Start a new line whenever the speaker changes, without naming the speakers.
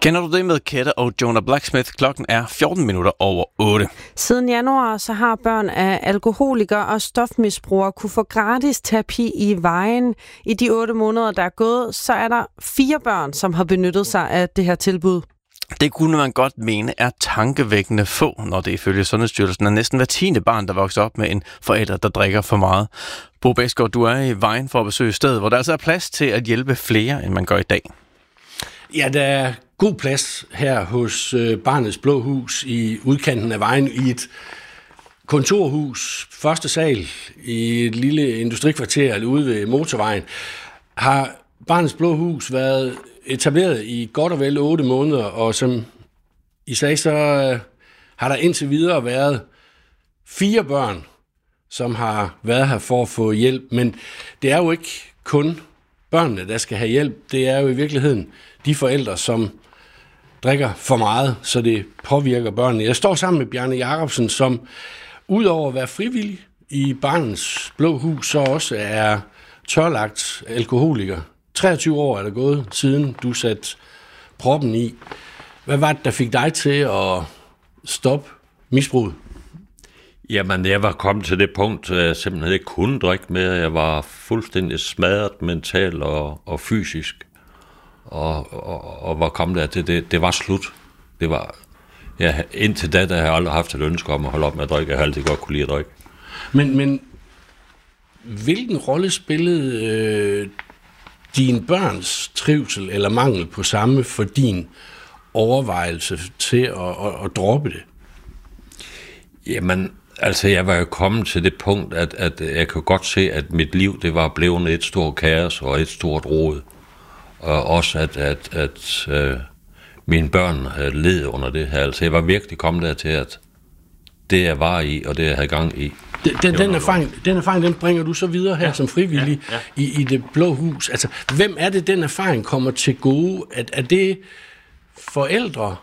Kender du det med Kette og Jonah Blacksmith? Klokken er 14 minutter over 8.
Siden januar så har børn af alkoholikere og stofmisbrugere kunne få gratis terapi i Vejen. I de 8 måneder, der er gået, så er der 4 børn, som har benyttet sig af det her tilbud.
Det kunne man godt mene er tankevækkende få, når det ifølge Sundhedsstyrelsen er næsten hver 10. barn, der vokser op med en forælder, der drikker for meget. Bo Bæsgaard, du er i Vejen for at besøge stedet, hvor der altså er plads til at hjælpe flere, end man gør i dag.
Ja, der er god plads her hos Barnets Blå Hus i udkanten af Vejen i et kontorhus, første sal i et lille industrikvarter ude ved motorvejen. Har Barnets Blå Hus været etableret i godt og vel 8 måneder, og som I sagde, så har der indtil videre været 4 børn, som har været her for at få hjælp. Men det er jo ikke kun børnene, der skal have hjælp. Det er jo i virkeligheden de forældre, som drikker for meget, så det påvirker børnene. Jeg står sammen med Bjarne Jacobsen, som udover at være frivillig i Barnets Blå Hus, så også er tørlagt alkoholiker. 23 år er der gået, siden du satte proppen i. Hvad var det, der fik dig til at stoppe misbruget?
Jamen, jeg var kommet til det punkt, at jeg simpelthen ikke kunne drikke mere. Jeg var fuldstændig smadret mentalt og fysisk. Og var kommet der til det. Det var slut. Det var, ja, indtil da har jeg aldrig haft et ønske om at holde op med at drikke. Jeg har altid godt kunne lide at drikke.
Men hvilken rolle spillede din børns trivsel eller mangel på samme for din overvejelse til at droppe det?
Jamen, altså jeg var jo kommet til det punkt, at jeg kunne godt se, at mit liv, det var blevet et stort kaos og et stort rod. Og også at mine børn havde led under det her. Altså jeg var virkelig kommet der til, at det jeg var i, og det jeg havde gang i.
Den erfaring, den bringer du så videre her som frivillig i det Blå Hus. Altså, hvem er det, den erfaring kommer til gode? Er det forældre,